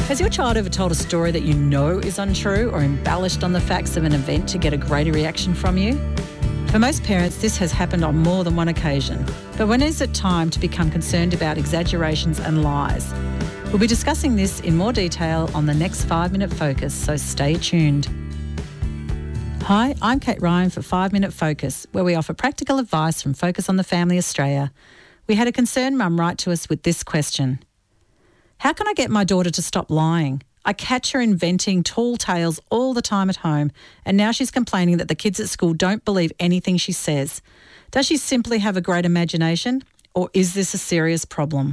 Has your child ever told a story that you know is untrue or embellished on the facts of an event to get a greater reaction from you? For most parents, this has happened on more than one occasion. But when is it time to become concerned about exaggerations and lies? We'll be discussing this in more detail on the next 5 Minute Focus, so stay tuned. Hi, I'm Kate Ryan for 5 Minute Focus, where we offer practical advice from Focus on the Family Australia. We had a concerned mum write to us with this question. How can I get my daughter to stop lying? I catch her inventing tall tales all the time at home, and now she's complaining that the kids at school don't believe anything she says. Does she simply have a great imagination, or is this a serious problem?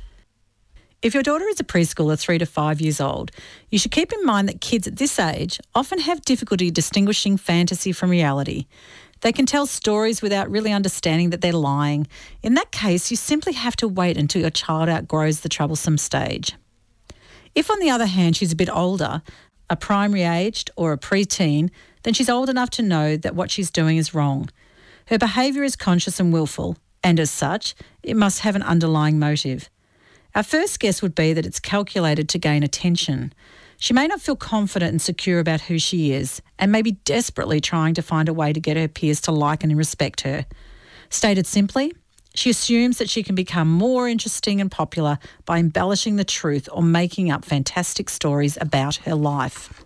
If your daughter is a preschooler 3 to 5 years old, you should keep in mind that kids at this age often have difficulty distinguishing fantasy from reality. They can tell stories without really understanding that they're lying. In that case, you simply have to wait until your child outgrows the troublesome stage. If, on the other hand, she's a bit older, a primary aged or a preteen, then she's old enough to know that what she's doing is wrong. Her behaviour is conscious and willful, and as such, it must have an underlying motive. Our first guess would be that it's calculated to gain attention. She may not feel confident and secure about who she is and may be desperately trying to find a way to get her peers to like and respect her. Stated simply, she assumes that she can become more interesting and popular by embellishing the truth or making up fantastic stories about her life.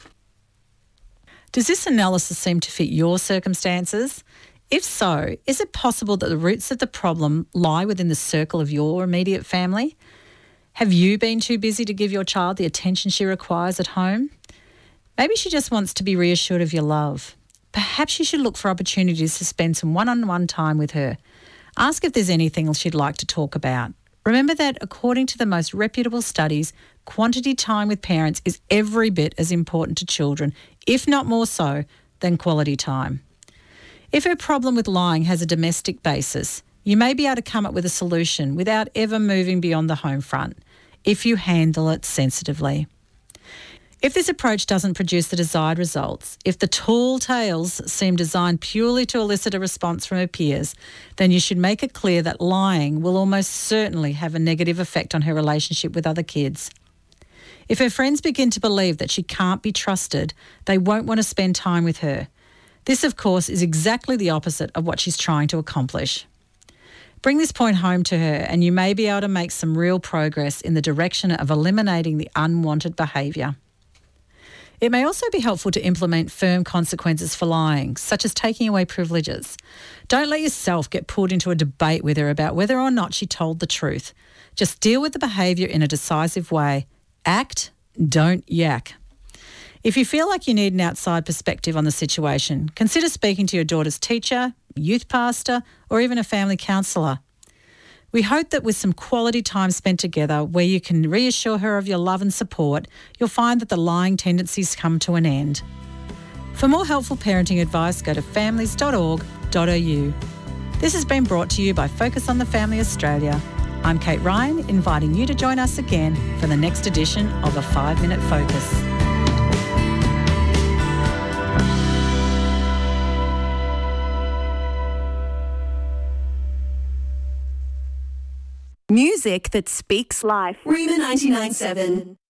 Does this analysis seem to fit your circumstances? If so, is it possible that the roots of the problem lie within the circle of your immediate family? Have you been too busy to give your child the attention she requires at home? Maybe she just wants to be reassured of your love. Perhaps you should look for opportunities to spend some one-on-one time with her. Ask if there's anything she'd like to talk about. Remember that, according to the most reputable studies, quantity time with parents is every bit as important to children, if not more so, than quality time. If her problem with lying has a domestic basis, you may be able to come up with a solution without ever moving beyond the home front, if you handle it sensitively. If this approach doesn't produce the desired results, if the tall tales seem designed purely to elicit a response from her peers, then you should make it clear that lying will almost certainly have a negative effect on her relationship with other kids. If her friends begin to believe that she can't be trusted, they won't want to spend time with her. This, of course, is exactly the opposite of what she's trying to accomplish. Bring this point home to her and you may be able to make some real progress in the direction of eliminating the unwanted behaviour. It may also be helpful to implement firm consequences for lying, such as taking away privileges. Don't let yourself get pulled into a debate with her about whether or not she told the truth. Just deal with the behaviour in a decisive way. Act, don't yak. If you feel like you need an outside perspective on the situation, consider speaking to your daughter's teacher, youth pastor, or even a family counsellor. We hope that with some quality time spent together where you can reassure her of your love and support, you'll find that the lying tendencies come to an end. For more helpful parenting advice, go to families.org.au. This has been brought to you by Focus on the Family Australia. I'm Kate Ryan, inviting you to join us again for the next edition of a 5 Minute Focus. Music that speaks life. Rima 99.7.